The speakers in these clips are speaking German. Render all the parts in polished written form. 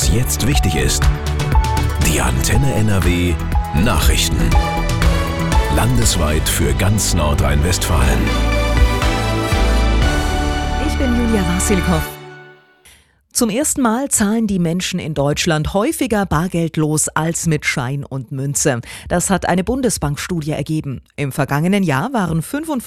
was jetzt wichtig ist. Die Antenne NRW Nachrichten. Landesweit für ganz Nordrhein-Westfalen. Ich bin Julia Wasilkow. Zum ersten Mal zahlen die Menschen in Deutschland häufiger bargeldlos als mit Schein und Münze. Das hat eine Bundesbankstudie ergeben. Im vergangenen Jahr waren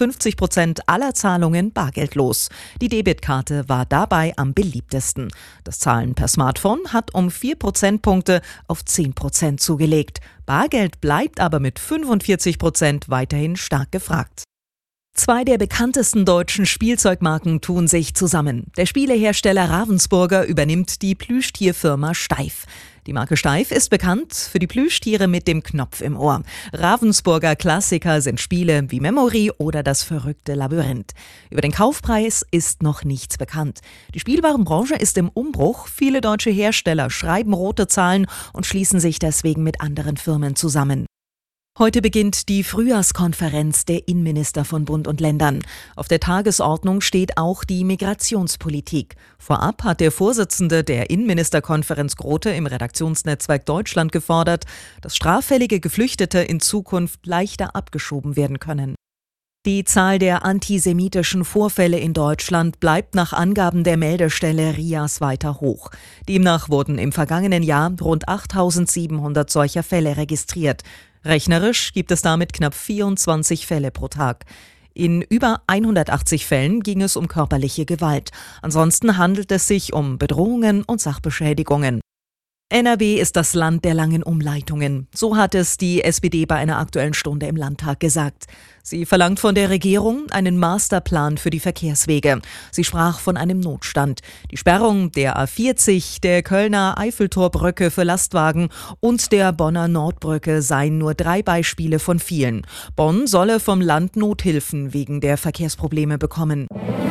55% aller Zahlungen bargeldlos. Die Debitkarte war dabei am beliebtesten. Das Zahlen per Smartphone hat um 4 Prozentpunkte auf 10% zugelegt. Bargeld bleibt aber mit 45% weiterhin stark gefragt. Zwei der bekanntesten deutschen Spielzeugmarken tun sich zusammen. Der Spielehersteller Ravensburger übernimmt die Plüschtierfirma Steiff. Die Marke Steiff ist bekannt für die Plüschtiere mit dem Knopf im Ohr. Ravensburger Klassiker sind Spiele wie Memory oder das verrückte Labyrinth. Über den Kaufpreis ist noch nichts bekannt. Die Spielwarenbranche ist im Umbruch. Viele deutsche Hersteller schreiben rote Zahlen und schließen sich deswegen mit anderen Firmen zusammen. Heute beginnt die Frühjahrskonferenz der Innenminister von Bund und Ländern. Auf der Tagesordnung steht auch die Migrationspolitik. Vorab hat der Vorsitzende der Innenministerkonferenz Grote im Redaktionsnetzwerk Deutschland gefordert, dass straffällige Geflüchtete in Zukunft leichter abgeschoben werden können. Die Zahl der antisemitischen Vorfälle in Deutschland bleibt nach Angaben der Meldestelle RIAS weiter hoch. Demnach wurden im vergangenen Jahr rund 8.700 solcher Fälle registriert. Rechnerisch gibt es damit knapp 24 Fälle pro Tag. In über 180 Fällen ging es um körperliche Gewalt. Ansonsten handelt es sich um Bedrohungen und Sachbeschädigungen. NRW ist das Land der langen Umleitungen. So hat es die SPD bei einer Aktuellen Stunde im Landtag gesagt. Sie verlangt von der Regierung einen Masterplan für die Verkehrswege. Sie sprach von einem Notstand. Die Sperrung der A40, der Kölner Eiffeltorbrücke für Lastwagen und der Bonner Nordbrücke seien nur 3 Beispiele von vielen. Bonn solle vom Land Nothilfen wegen der Verkehrsprobleme bekommen.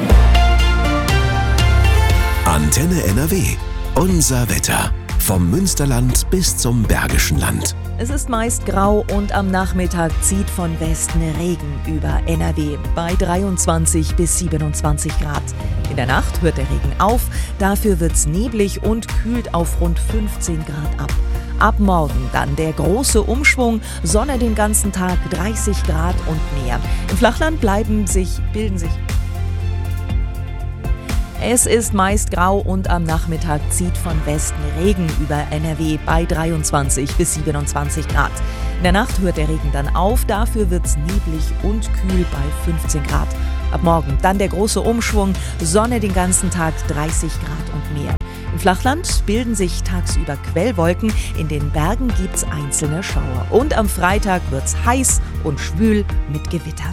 Antenne NRW. Unser Wetter. Vom Münsterland bis zum Bergischen Land. Es ist meist grau und am Nachmittag zieht von Westen Regen über NRW bei 23 bis 27 Grad. In der Nacht hört der Regen auf, dafür wird's neblig und kühlt auf rund 15 Grad ab. Ab morgen dann der große Umschwung, Sonne den ganzen Tag, 30 Grad und mehr. Im Flachland bilden sich. Es ist meist grau und am Nachmittag zieht von Westen Regen über NRW bei 23 bis 27 Grad. In der Nacht hört der Regen dann auf, dafür wird's neblig und kühl bei 15 Grad. Ab morgen dann der große Umschwung, Sonne den ganzen Tag, 30 Grad und mehr. Im Flachland bilden sich tagsüber Quellwolken, in den Bergen gibt's einzelne Schauer. Und am Freitag wird's heiß und schwül mit Gewittern.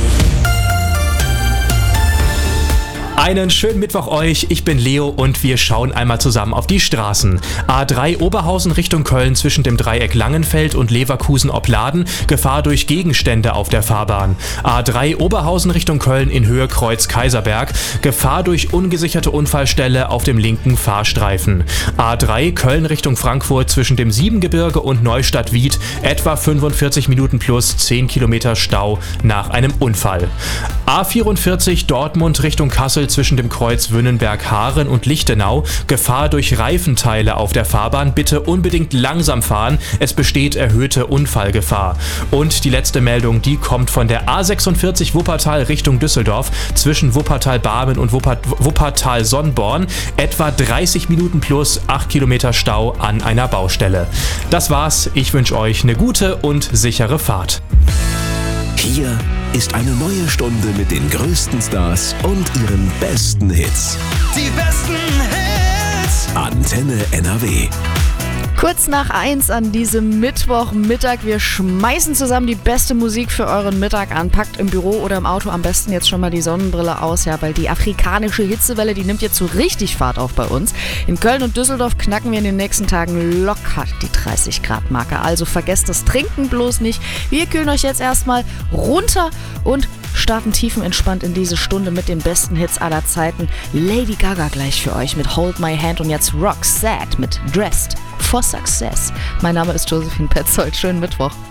Einen schönen Mittwoch euch, ich bin Leo und wir schauen einmal zusammen auf die Straßen. A3 Oberhausen Richtung Köln zwischen dem Dreieck Langenfeld und Leverkusen-Opladen, Gefahr durch Gegenstände auf der Fahrbahn. A3 Oberhausen Richtung Köln in Höhe Kreuz Kaiserberg, Gefahr durch ungesicherte Unfallstelle auf dem linken Fahrstreifen. A3 Köln Richtung Frankfurt zwischen dem Siebengebirge und Neustadt-Wied, etwa 45 Minuten plus 10 Kilometer Stau nach einem Unfall. A44 Dortmund Richtung Kassel zwischen dem Kreuz Wünnenberg-Haaren und Lichtenau. Gefahr durch Reifenteile auf der Fahrbahn. Bitte unbedingt langsam fahren. Es besteht erhöhte Unfallgefahr. Und die letzte Meldung, die kommt von der A46 Wuppertal Richtung Düsseldorf zwischen Wuppertal-Barmen und Wuppertal-Sonnborn. Etwa 30 Minuten plus 8 Kilometer Stau an einer Baustelle. Das war's. Ich wünsche euch eine gute und sichere Fahrt. Hier ist eine neue Stunde mit den größten Stars und ihren besten Hits. Die besten Hits. Antenne NRW. Kurz nach 1 an diesem Mittwochmittag. Wir schmeißen zusammen die beste Musik für euren Mittag an. Packt im Büro oder im Auto am besten jetzt schon mal die Sonnenbrille aus, ja, weil die afrikanische Hitzewelle, die nimmt jetzt so richtig Fahrt auf bei uns. In Köln und Düsseldorf knacken wir in den nächsten Tagen locker die 30 Grad Marke. Also vergesst das Trinken bloß nicht. Wir kühlen euch jetzt erstmal runter und starten tiefenentspannt in diese Stunde mit den besten Hits aller Zeiten. Lady Gaga gleich für euch mit Hold My Hand und jetzt Roxette mit Dressed for Success. Mein Name ist Josephine Petzold. Schönen Mittwoch.